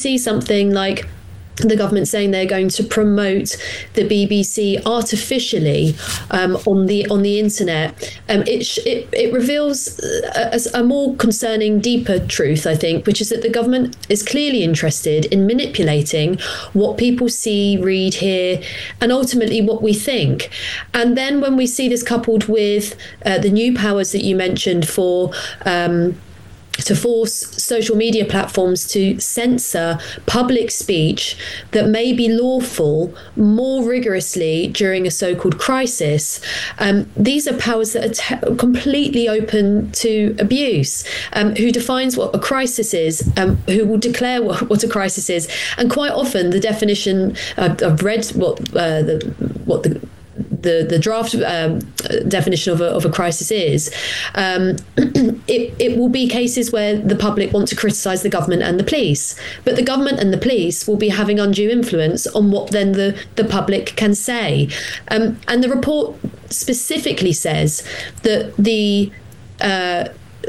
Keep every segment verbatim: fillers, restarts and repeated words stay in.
see something like the government saying they're going to promote the B B C artificially um, on the on the internet, um, it, sh- it it reveals a, a more concerning, deeper truth, I think, which is that the government is clearly interested in manipulating what people see, read, hear, and ultimately what we think. And then when we see this coupled with uh, the new powers that you mentioned for um, to force social media platforms to censor public speech that may be lawful more rigorously during a so-called crisis. Um, these are powers that are te- completely open to abuse. Um, who defines what a crisis is? Um, who will declare what, what a crisis is? And quite often, the definition uh, I've read what uh, the what the the the draft um, definition of a, of a crisis is, um, it, it will be cases where the public want to criticise the government and the police, but the government and the police will be having undue influence on what then the, the public can say. Um, and the report specifically says that the uh,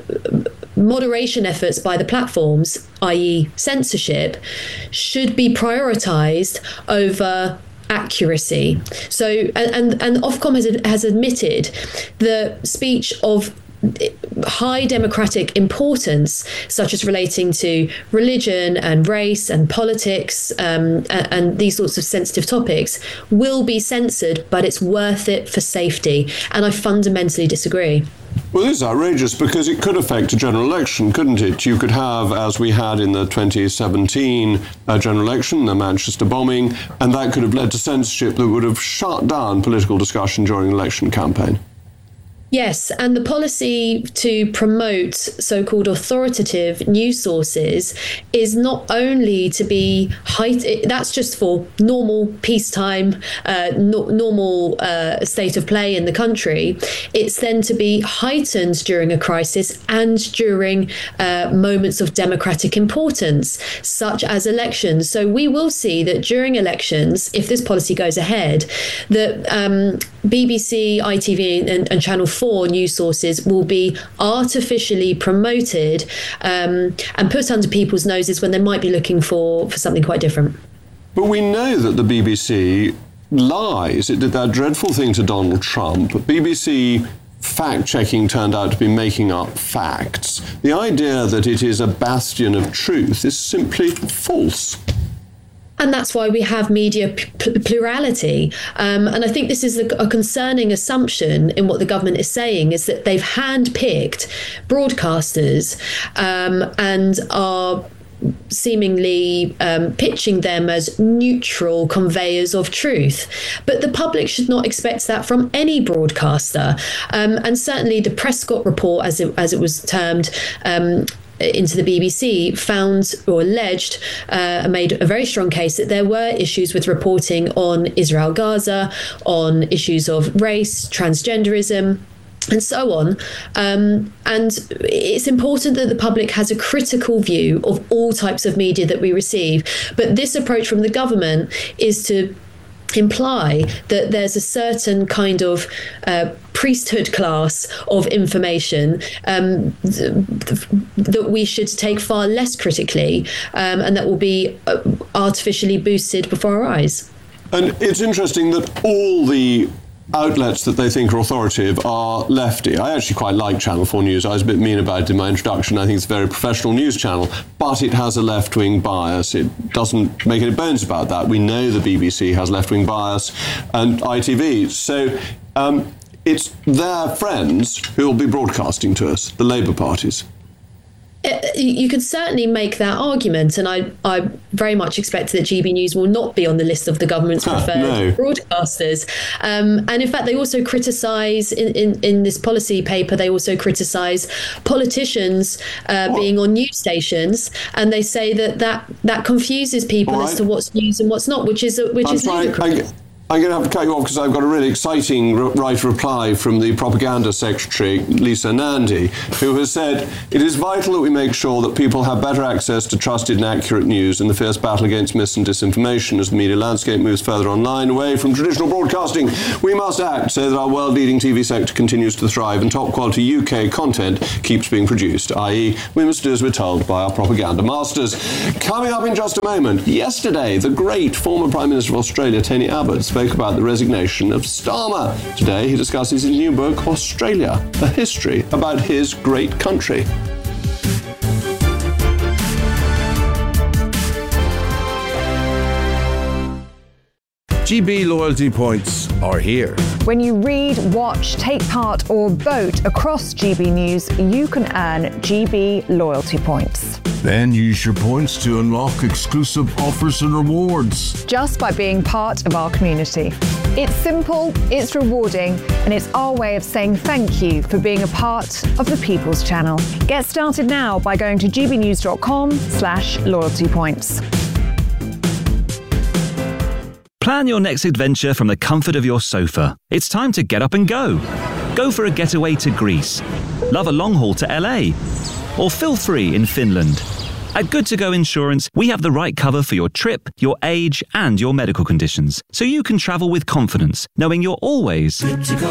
moderation efforts by the platforms, that is censorship, should be prioritised over accuracy. So, and and Ofcom has has admitted the speech of high democratic importance, such as relating to religion and race and politics um, and, and these sorts of sensitive topics, will be censored, but it's worth it for safety. And I fundamentally disagree. Well, this is outrageous because it could affect a general election, couldn't it? You could have, as we had in the twenty seventeen uh, general election, the Manchester bombing, and that could have led to censorship that would have shut down political discussion during an election campaign. Yes, and the policy to promote so-called authoritative news sources is not only to be height. That's just for normal peacetime, uh, no, normal uh, state of play in the country. It's then to be heightened during a crisis and during uh, moments of democratic importance, such as elections. So we will see that during elections, if this policy goes ahead, that um, B B C, I T V, and, and Channel four news sources will be artificially promoted um, and put under people's noses when they might be looking for, for something quite different. But we know that the B B C lies. It did that dreadful thing to Donald Trump. B B C fact-checking turned out to be making up facts. The idea that it is a bastion of truth is simply false. And that's why we have media p- plurality. Um, and I think this is a, a concerning assumption in what the government is saying, is that they've handpicked broadcasters um, and are seemingly um, pitching them as neutral conveyors of truth. But the public should not expect that from any broadcaster. Um, and certainly the Prescott report, as it, as it was termed, um, into the B B C, found or alleged uh, made a very strong case that there were issues with reporting on Israel Gaza, on issues of race, transgenderism, and so on. Um, and it's important that the public has a critical view of all types of media that we receive. But this approach from the government is to imply that there's a certain kind of uh, priesthood class of information um, th- th- that we should take far less critically um, and that will be uh, artificially boosted before our eyes. And it's interesting that all the outlets that they think are authoritative are lefty. I actually quite like Channel four News. I was a bit mean about it in my introduction. I think it's a very professional news channel, but it has a left-wing bias. It doesn't make any bones about that. We know the B B C has left-wing bias, and I T V. So um, it's their friends who will be broadcasting to us, the Labour parties. You could certainly make that argument, and I, I very much expect that G B News will not be on the list of the government's preferred no. broadcasters. Um, and in fact, they also criticise, in, in, in this policy paper, they also criticise politicians uh, being on news stations, and they say that that, that confuses people right. as to what's news and what's not, which is which I'm is sorry, ludicrous. I, I'm going to have to cut you off because I've got a really exciting right reply from the propaganda secretary, Lisa Nandy, who has said, it is vital that we make sure that people have better access to trusted and accurate news in the fierce battle against mis and disinformation as the media landscape moves further online, away from traditional broadcasting. We must act so that our world-leading T V sector continues to thrive and top-quality U K content keeps being produced, that is we must do as we're told by our propaganda masters. Coming up in just a moment, yesterday, the great former Prime Minister of Australia, Tony Abbott, spoke about the resignation of Starmer. Today, he discusses his new book, Australia, a history about his great country. G B loyalty points are here. When you read, watch, take part or vote across G B News, you can earn G B loyalty points. Then use your points to unlock exclusive offers and rewards. Just by being part of our community. It's simple, it's rewarding, and it's our way of saying thank you for being a part of the People's Channel. Get started now by going to gbnews.com slash loyalty points. Plan your next adventure from the comfort of your sofa. It's time to get up and go. Go for a getaway to Greece. Love a long haul to L A. Or feel free in Finland. At Good To Go Insurance, we have the right cover for your trip, your age, and your medical conditions, so you can travel with confidence, knowing you're always good to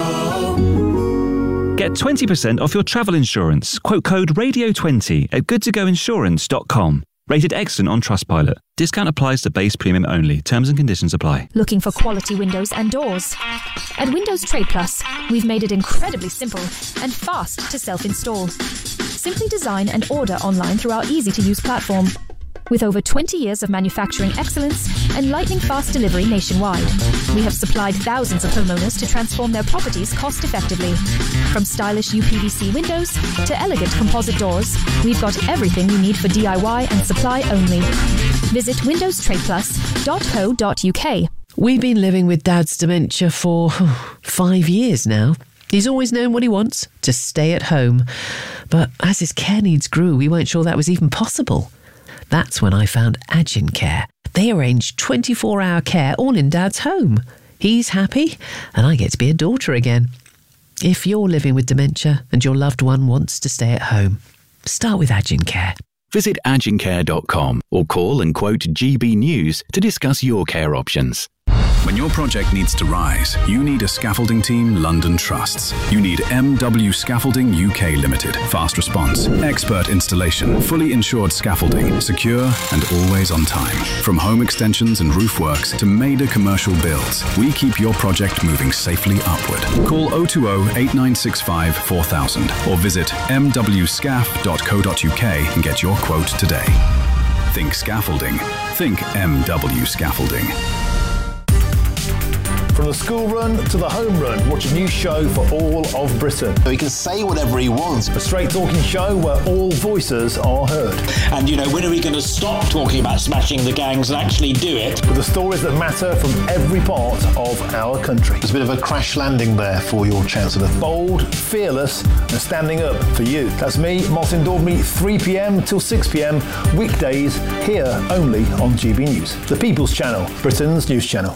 go. Get twenty percent off your travel insurance. Quote code radio twenty at good to go insurance dot com. Rated excellent on Trustpilot. Discount applies to base premium only. Terms and conditions apply. Looking for quality windows and doors? At Windows Trade Plus, we've made it incredibly simple and fast to self-install. Simply design and order online through our easy-to-use platform. With over twenty years of manufacturing excellence and lightning-fast delivery nationwide, we have supplied thousands of homeowners to transform their properties cost-effectively. From stylish U P V C windows to elegant composite doors, we've got everything you need for D I Y and supply only. Visit windows trade plus dot co dot U K. We've been living with Dad's dementia for oh, five years now. He's always known what he wants, to stay at home. But as his care needs grew, we weren't sure that was even possible. That's when I found Agin Care. They arrange twenty-four hour care all in Dad's home. He's happy, and I get to be a daughter again. If you're living with dementia and your loved one wants to stay at home, start with Agin Care. Visit agin care dot com or call and quote G B News to discuss your care options. When your project needs to rise, you need a scaffolding team London trusts. You need M W Scaffolding U K Limited. Fast response, expert installation, fully insured scaffolding, secure and always on time. From home extensions and roof works to major commercial builds, we keep your project moving safely upward. Call oh two oh, eight nine six five, four thousand or visit m w scaf dot co dot u k and get your quote today. Think scaffolding. Think M W Scaffolding. From the school run to the home run, watch a new show for all of Britain. He can say whatever he wants. A straight talking show where all voices are heard. And, you know, when are we going to stop talking about smashing the gangs and actually do it? With the stories that matter from every part of our country. There's a bit of a crash landing there for your Chancellor. Bold, fearless and standing up for you. That's me, Martin Daubney, three p m till six p m, weekdays, here only on G B News. The People's Channel, Britain's news channel.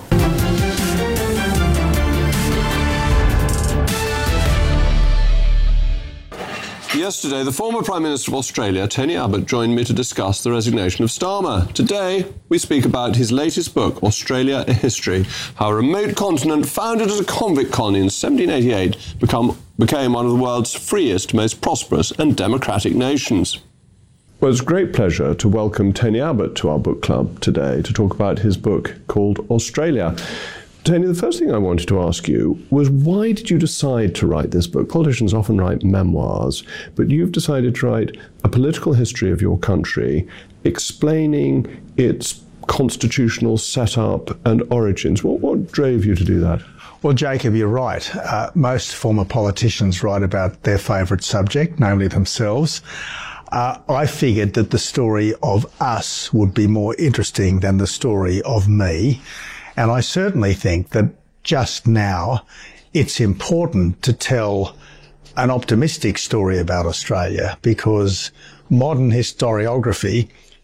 Yesterday, the former Prime Minister of Australia, Tony Abbott, joined me to discuss the resignation of Starmer. Today, we speak about his latest book, Australia, a History, how a remote continent founded as a convict colony in seventeen eighty-eight become, became one of the world's freest, most prosperous and democratic nations. Well, it's a great pleasure to welcome Tony Abbott to our book club today to talk about his book called Australia. Tony, the first thing I wanted to ask you was, why did you decide to write this book? Politicians often write memoirs, but you've decided to write a political history of your country, explaining its constitutional setup and origins. What, what drove you to do that? Well, Jacob, you're right. Uh, most former politicians write about their favourite subject, namely themselves. Uh, I figured that the story of us would be more interesting than the story of me. And I certainly think that just now it's important to tell an optimistic story about Australia, because modern historiography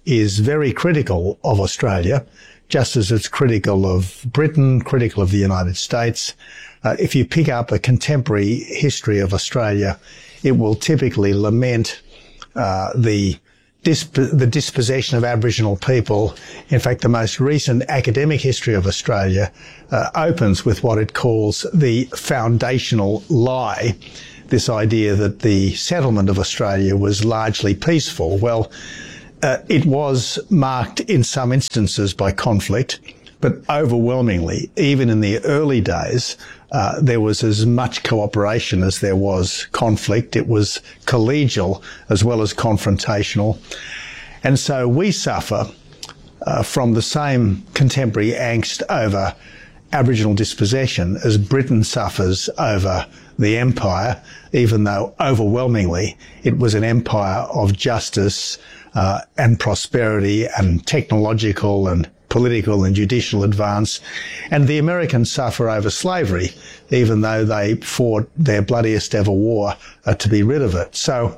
is very critical of Australia, just as it's critical of Britain, critical of the United States. Uh, if you pick up a contemporary history of Australia, it will typically lament uh, the disp- the dispossession of Aboriginal people. In fact, the most recent academic history of Australia uh, opens with what it calls the foundational lie, this idea that the settlement of Australia was largely peaceful. Well, uh, it was marked in some instances by conflict, but overwhelmingly, even in the early days, uh, there was as much cooperation as there was conflict. It was collegial as well as confrontational. And so we suffer uh, from the same contemporary angst over Aboriginal dispossession as Britain suffers over the empire, even though overwhelmingly it was an empire of justice uh, and prosperity and technological and political and judicial advance. And the Americans suffer over slavery, even though they fought their bloodiest ever war uh, to be rid of it. So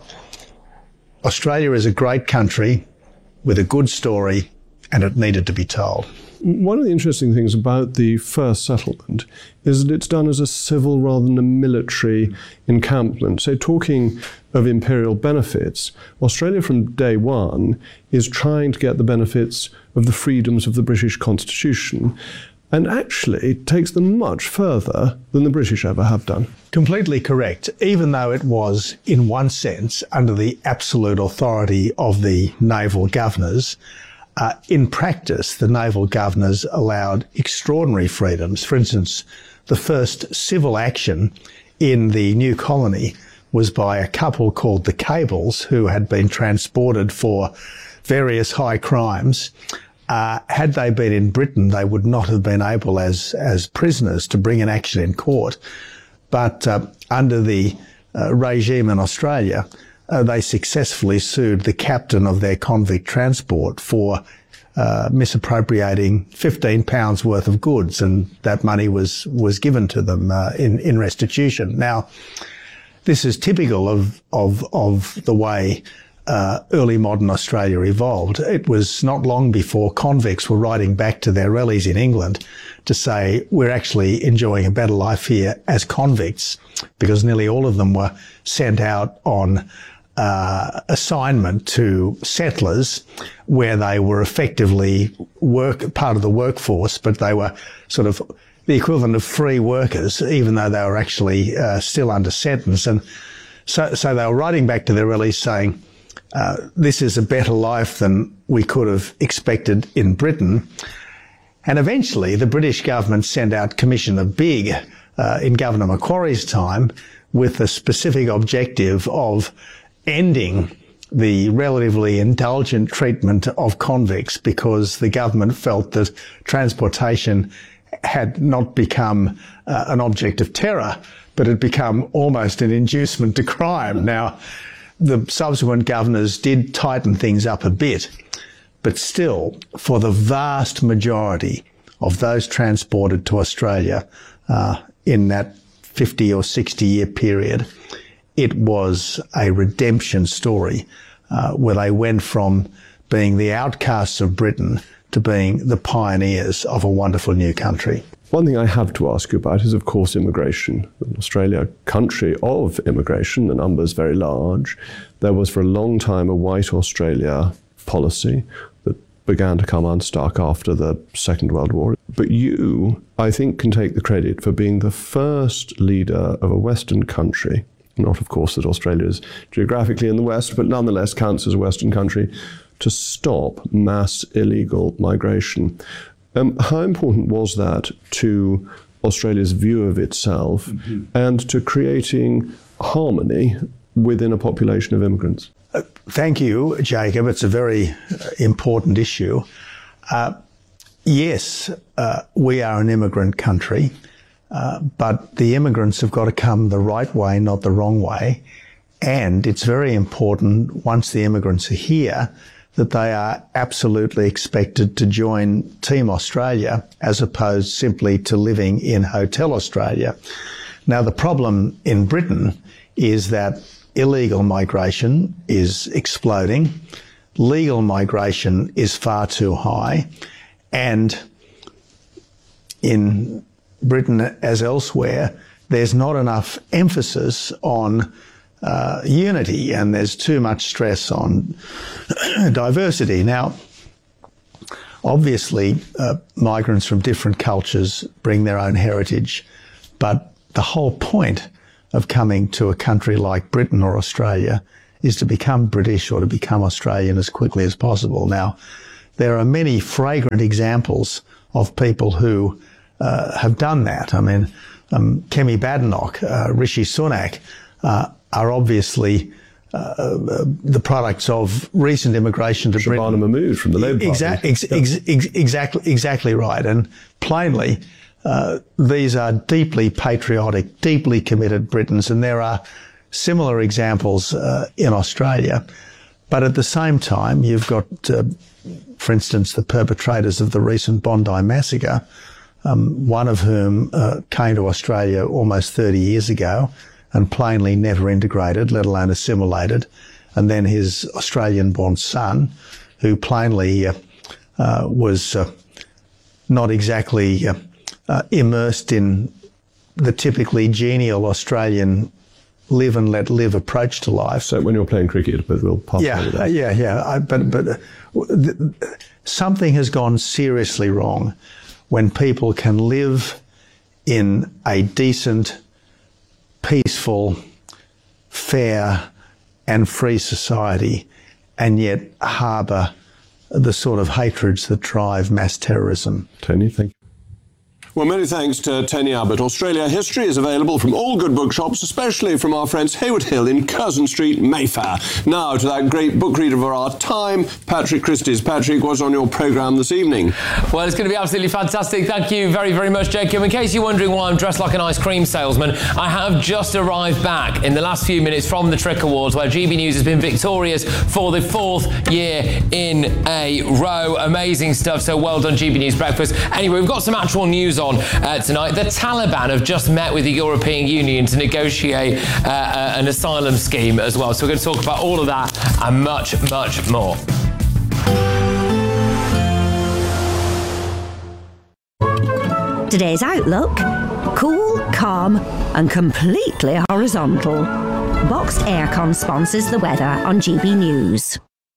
Australia is a great country with a good story, and it needed to be told. One of the interesting things about the first settlement is that it's done as a civil rather than a military encampment. So talking of imperial benefits, Australia from day one is trying to get the benefits of the freedoms of the British Constitution, and actually takes them much further than the British ever have done. Completely correct. Even though it was, in one sense, under the absolute authority of the naval governors, Uh, in practice, the naval governors allowed extraordinary freedoms. For instance, the first civil action in the new colony was by a couple called the Cables, who had been transported for various high crimes. Uh, had they been in Britain, they would not have been able, as, as prisoners, to bring an action in court. But uh, under the uh, regime in Australia, Uh, they successfully sued the captain of their convict transport for uh, misappropriating fifteen pounds worth of goods, and that money was was given to them uh, in in restitution. Now, this is typical of of of the way uh, early modern Australia evolved. It was not long before convicts were writing back to their relatives in England to say, we're actually enjoying a better life here as convicts, because nearly all of them were sent out on Uh, assignment to settlers, where they were effectively work part of the workforce, but they were sort of the equivalent of free workers, even though they were actually uh, still under sentence. And so, so they were writing back to their relatives saying, uh, this is a better life than we could have expected in Britain. And eventually the British government sent out Commissioner Bigg uh, in Governor Macquarie's time with the specific objective of ending the relatively indulgent treatment of convicts, because the government felt that transportation had not become uh, an object of terror, but had become almost an inducement to crime. Now, the subsequent governors did tighten things up a bit, but still, for the vast majority of those transported to Australia uh, in that fifty or sixty year period, it was a redemption story uh, where they went from being the outcasts of Britain to being the pioneers of a wonderful new country. One thing I have to ask you about is, of course, immigration. Australia, a country of immigration, the numbers very large. There was for a long time a white Australia policy that began to come unstuck after the Second World War. But you, I think, can take the credit for being the first leader of a Western country, not, of course, that Australia is geographically in the West, but nonetheless counts as a Western country, to stop mass illegal migration. Um, how important was that to Australia's view of itself mm-hmm. and to creating harmony within a population of immigrants? Uh, thank you, Jacob. It's a very uh, important issue. Uh, yes, uh, we are an immigrant country. Uh, but the immigrants have got to come the right way, not the wrong way. And it's very important, once the immigrants are here, that they are absolutely expected to join Team Australia, as opposed simply to living in Hotel Australia. Now, the problem in Britain is that illegal migration is exploding. legal migration is far too high, and in Britain as elsewhere, there's not enough emphasis on uh, unity, and there's too much stress on diversity. Now, obviously, uh, migrants from different cultures bring their own heritage, but the whole point of coming to a country like Britain or Australia is to become British or to become Australian as quickly as possible. Now, there are many fragrant examples of people who uh, have done that. I mean, um, Kemi Badenoch, uh, Rishi Sunak uh, are obviously uh, the products of recent immigration to Britain. Shabana Mahmood from the Labour Party. Exactly, ex- ex- ex- exactly, exactly right. And plainly, uh, these are deeply patriotic, deeply committed Britons, and there are similar examples uh, in Australia. But at the same time, you've got, uh, for instance, the perpetrators of the recent Bondi massacre, um, one of whom uh, came to Australia almost thirty years ago and plainly never integrated, let alone assimilated. And then his Australian-born son, who plainly uh, uh, was uh, not exactly uh, uh, immersed in the typically genial Australian live and let live approach to life. So when you're playing cricket, but we'll pass yeah, over that. Uh, yeah, yeah. I, but but uh, th- something has gone seriously wrong when people can live in a decent, peaceful, fair and free society and yet harbour the sort of hatreds that drive mass terrorism. Tony, thank you. Well, many thanks to Tony Abbott. Australia History is available from all good bookshops, especially from our friends Hayward Hill in Curzon Street, Mayfair. Now to that great book reader of our time, Patrick Christys. Patrick, what's on your programme this evening? Well, it's going to be absolutely fantastic. Thank you very, very much, Jacob. In case you're wondering why I'm dressed like an ice cream salesman, I have just arrived back in the last few minutes from the Trick Awards, where G B News has been victorious for the fourth year in a row. Amazing stuff. So well done, G B News Breakfast. Anyway, we've got some actual news on uh, tonight. The Taliban have just met with the European Union to negotiate uh, uh, an asylum scheme as well. So we're going to talk about all of that and much, much more. Today's Outlook: cool, calm and completely horizontal. Boxed Aircon sponsors the weather on G B News.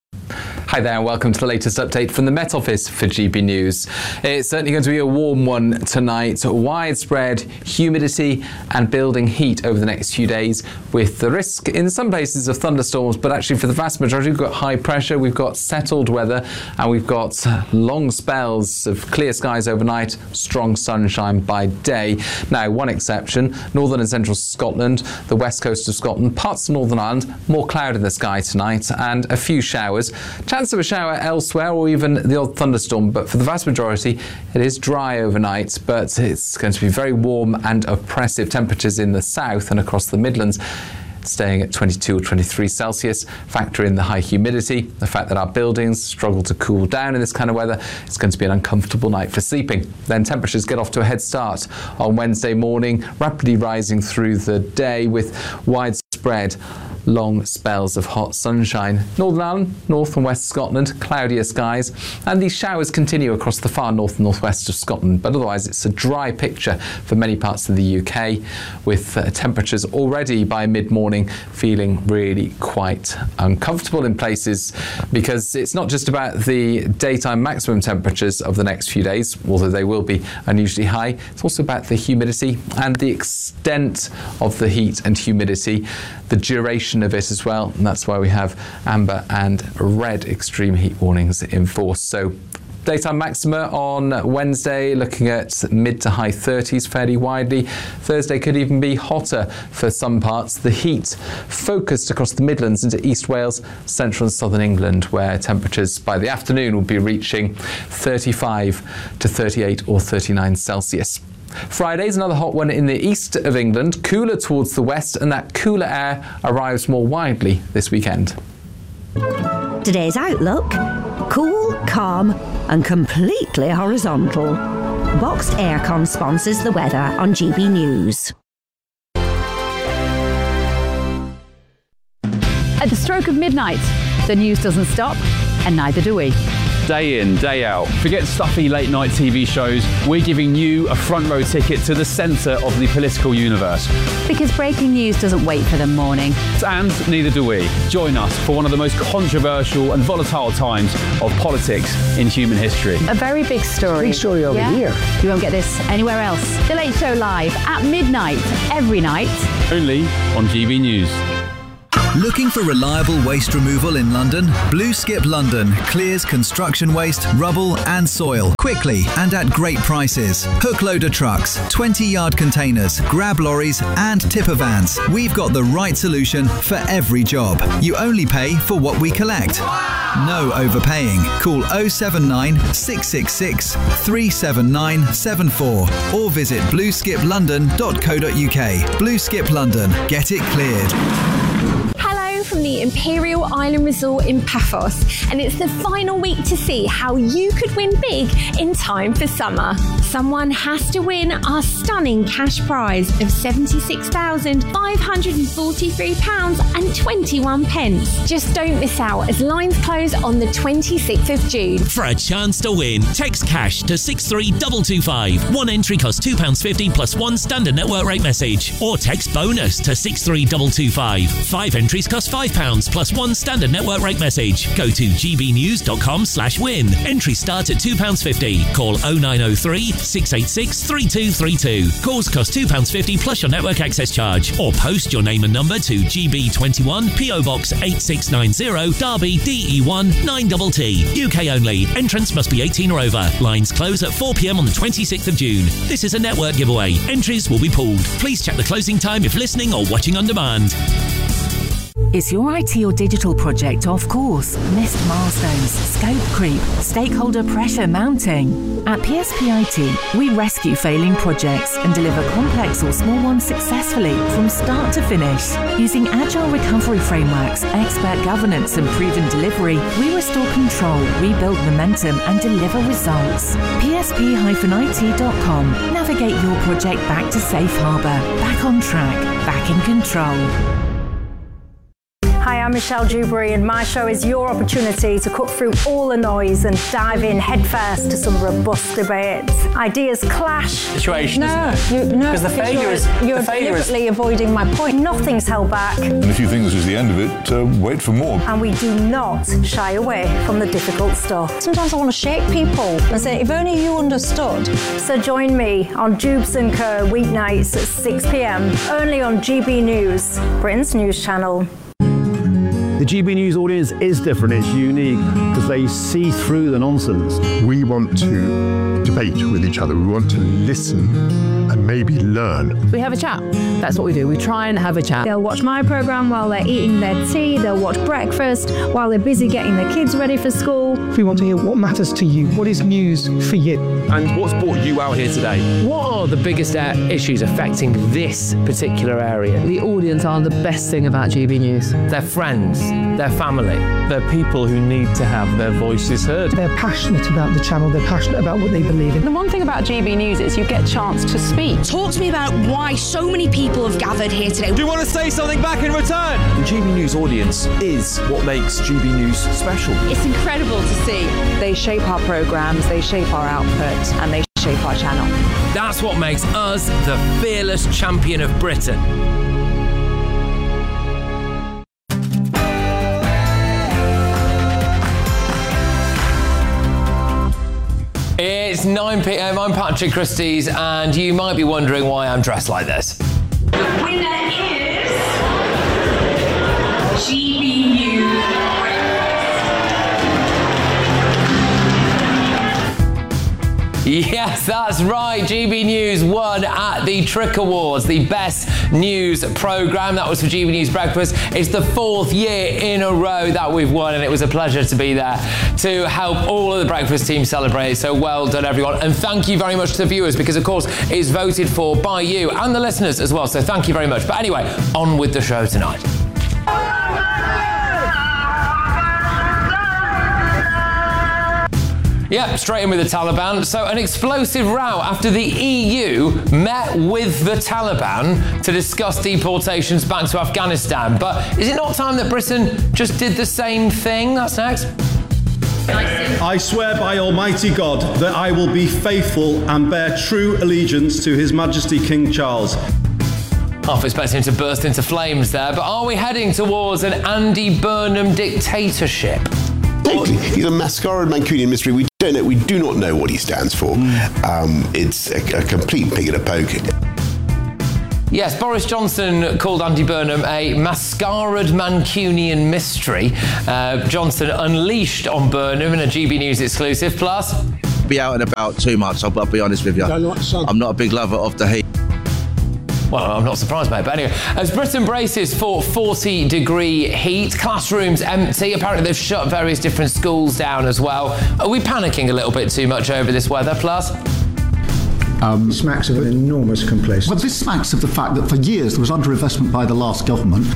Hi there and welcome to the latest update from the Met Office for G B News. It's certainly going to be a warm one tonight. Widespread humidity and building heat over the next few days, with the risk in some places of thunderstorms, but actually for the vast majority we've got high pressure, we've got settled weather, and we've got long spells of clear skies overnight, strong sunshine by day. Now, one exception: northern and central Scotland, the west coast of Scotland, parts of Northern Ireland, more cloud in the sky tonight and a few showers. Chance of a shower elsewhere, or even the odd thunderstorm, but for the vast majority it is dry overnight, but it's going to be very warm and oppressive. Temperatures in the south and across the Midlands staying at twenty-two or twenty-three Celsius. Factor in the high humidity, the fact that our buildings struggle to cool down in this kind of weather. It's going to be an uncomfortable night for sleeping. Then temperatures get off to a head start on Wednesday morning, rapidly rising through the day with widespread long spells of hot sunshine. Northern Ireland, north and west Scotland, cloudier skies, and these showers continue across the far north and northwest of Scotland, but otherwise it's a dry picture for many parts of the U K, with uh, temperatures already by mid-morning feeling really quite uncomfortable in places, because it's not just about the daytime maximum temperatures of the next few days, although they will be unusually high. It's also about the humidity and the extent of the heat and humidity, the duration of it as well, and that's why we have amber and red extreme heat warnings in force. So daytime maxima on Wednesday looking at mid to high thirties fairly widely. Thursday could even be hotter for some parts. The heat focused across the Midlands into East Wales, central and southern England, where temperatures by the afternoon will be reaching thirty-five to thirty-eight or thirty-nine Celsius. Friday's another hot one in the east of England, cooler towards the west, and that cooler air arrives more widely this weekend. Today's Outlook: cool, calm and completely horizontal. Boxed Aircon sponsors the weather on G B News. At the stroke of midnight, the news doesn't stop, and neither do we. Day in, day out. Forget stuffy late night T V shows. We're giving you a front row ticket to the centre of the political universe. Because breaking news doesn't wait for the morning. And neither do we. Join us for one of the most controversial and volatile times of politics in human history. A very big story. Big story over yeah? here. You won't get this anywhere else. The Late Show Live at midnight, every night. Only on G B News. Looking for reliable waste removal in London? Blue Skip London clears construction waste, rubble and soil quickly and at great prices. Hook loader trucks, twenty yard containers, grab lorries and tipper vans. We've got the right solution for every job. You only pay for what we collect. No overpaying. Call oh seven nine, six six six, three seven nine seven four or visit blue skip london dot co dot uk. Blue Skip London. Get it cleared. Hello from the Imperial Island Resort in Paphos, and it's the final week to see how you could win big in time for summer. Someone has to win our stunning cash prize of seventy-six thousand five hundred forty-three pounds and twenty-one pence. Just don't miss out as lines close on the twenty-sixth of June. For a chance to win, text cash to six three two two five. One entry costs two pounds fifty plus one standard network rate message. Or text bonus to six three two two five. Five entries cost five pounds plus one standard network rate message. Go to gbnews.com slash win. Entry start at two pounds fifty. Call oh nine oh three, six eight six, three two three two. Calls cost two pounds fifty plus your network access charge. Or post your name and number to G B twenty-one, P O Box eight six nine zero, Derby, D E one nine T T. U K only. Entrance must be eighteen or over. Lines close at four p m on the twenty-sixth of June. This is a network giveaway. Entries will be pulled. Please check the closing time if listening or watching on demand. Is your I T or digital project off course? Missed milestones, scope creep, stakeholder pressure mounting? At P S P I T, we rescue failing projects and deliver complex or small ones successfully from start to finish. Using agile recovery frameworks, expert governance and proven delivery, we restore control, rebuild momentum and deliver results. P S P I T dot com. Navigate your project back to safe harbour, back on track, back in control. Hi, I'm Michelle Dewberry, and my show is your opportunity to cut through all the noise and dive in headfirst to some robust debates. Ideas clash. Situation, no, isn't it? You, no, because the failure you're, is you're the failure deliberately is... avoiding my point. Nothing's held back. And if you think this is the end of it, uh, wait for more. And we do not shy away from the difficult stuff. Sometimes I want to shake people and say, if only you understood. So join me on Jubes and Co weeknights at six p m only on G B News, Britain's news channel. The G B News audience is different, it's unique, because they see through the nonsense. We want to debate with each other, we want to listen and maybe learn. We have a chat, that's what we do, we try and have a chat. They'll watch my programme while they're eating their tea, they'll watch breakfast while they're busy getting their kids ready for school. We want to hear what matters to you, what is news for you. And what's brought you out here today? What are the biggest uh, issues affecting this particular area? The audience are the best thing about G B News. Their friends, their family. They're people who need to have their voices heard. They're passionate about the channel, they're passionate about what they believe in. The one thing about G B News is you get a chance to speak. Talk to me about why so many people have gathered here today. Do you want to say something back in return? The G B News audience is what makes G B News special. It's incredible to see. They shape our programmes, they shape our output, and they shape our channel. That's what makes us the fearless champion of Britain. It's nine p m, I'm Patrick Christys, and you might be wondering why I'm dressed like this. The winner is G B News. Yes, that's right. G B News won at the Trick Awards, the best news programme. That was for G B News Breakfast. It's the fourth year in a row that we've won, and it was a pleasure to be there to help all of the breakfast team celebrate. So well done, everyone. And thank you very much to the viewers, because, of course, it's voted for by you and the listeners as well. So thank you very much. But anyway, on with the show tonight. Yep, straight in with the Taliban. So an explosive row after the E U met with the Taliban to discuss deportations back to Afghanistan. But is it not time that Britain just did the same thing? That's next. I swear by Almighty God that I will be faithful and bear true allegiance to His Majesty King Charles. Half expecting him to burst into flames there, but are we heading towards an Andy Burnham dictatorship? Exactly. He's a masquerade Mancunian mystery. We don't know. We do not know what he stands for. Um, it's a, a complete pig in a poke. Yes, Boris Johnson called Andy Burnham a masquerade Mancunian mystery. Uh, Johnson unleashed on Burnham in a G B News exclusive. Plus, be out and about too much. I'll, I'll be honest with you. I'm not a big lover of the heat. Well, I'm not surprised, mate. But anyway, as Britain braces for forty degree heat, classrooms empty. Apparently, they've shut various different schools down as well. Are we panicking a little bit too much over this weather? Plus. Um, smacks of an enormous complacency. Well, this smacks of the fact that for years there was underinvestment by the last government.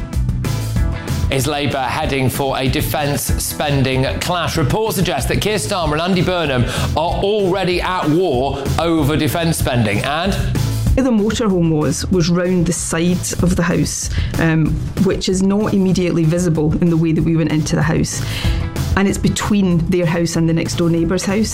Is Labour heading for a defence spending clash? Reports suggest that Keir Starmer and Andy Burnham are already at war over defence spending. And where the motorhome was, was round the sides of the house, um, which is not immediately visible in the way that we went into the house. And it's between their house and the next door neighbour's house.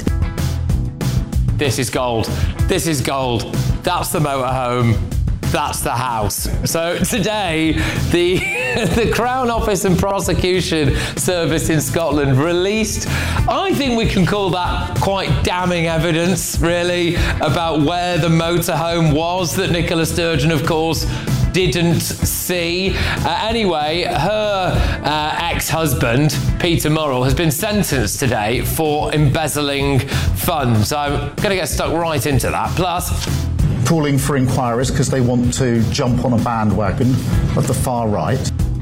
This is gold. This is gold. That's the motorhome. That's the house. So today, the, the Crown Office and Prosecution Service in Scotland released, I think we can call that quite damning evidence, really, about where the motorhome was that Nicola Sturgeon, of course, didn't see. Uh, anyway, her uh, ex-husband, Peter Murrell, has been sentenced today for embezzling funds. So I'm going to get stuck right into that. Plus, calling for inquiries because they want to jump on a bandwagon of the far right.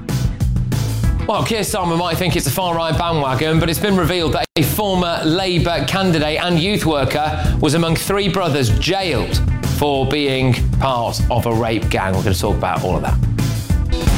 Well, Keir Starmer might think it's a far-right bandwagon, but it's been revealed that a former Labour candidate and youth worker was among three brothers jailed for being part of a rape gang. We're going to talk about all of that.